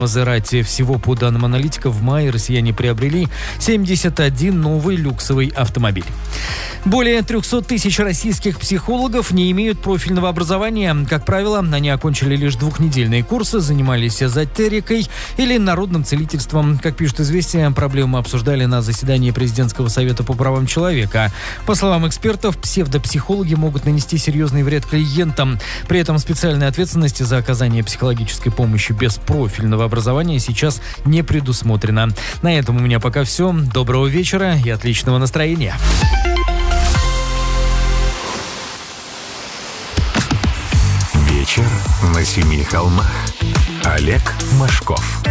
Мазерати. Всего, по данным аналитиков, в мае россияне приобрели 71 новый люксовый автомобиль. Более 300 тысяч российских психологов не имеют профильного образования. Как правило, они окончили лишь двухнедельные курсы, занимались эзотерикой или народным целительством. Как пишут «Известия», проблему обсуждали на заседании Президентского совета по правам человека. По словам экспертов, псевдопсихологи могут нанести серьезный вред клиентам. При этом специальной ответственности за оказание психологической помощи без профильного образования сейчас не предусмотрено. На этом у меня пока все. Доброго вечера и отличного настроения. Вечер на семи холмах. Олег Машков.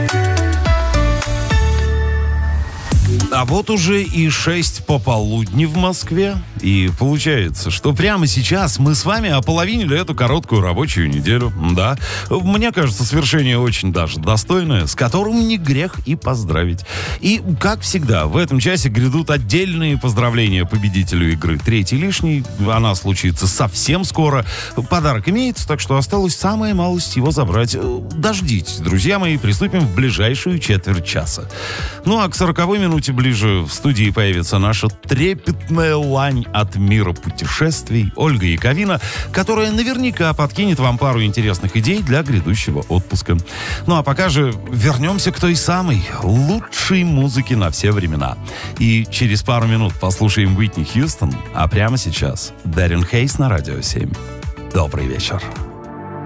А вот уже и 6 пополудни в Москве. И получается, что прямо сейчас мы с вами ополовинили эту короткую рабочую неделю. Да, мне кажется, свершение очень даже достойное, с которым не грех и поздравить. И, как всегда, в этом часе грядут отдельные поздравления победителю игры «Третий лишний». Она случится совсем скоро. Подарок имеется, так что осталось самая малость его забрать. Дождитесь, друзья мои, приступим в ближайшую четверть часа. Ну а к 40-й минуте ближе в студии появится наша трепетная лань от мира путешествий Ольга Яковина, которая наверняка подкинет вам пару интересных идей для грядущего отпуска. Ну а пока же вернемся к той самой лучшей музыке на все времена. И через пару минут послушаем Уитни Хьюстон, а прямо сейчас Даррен Хейс на Радио 7. Добрый вечер.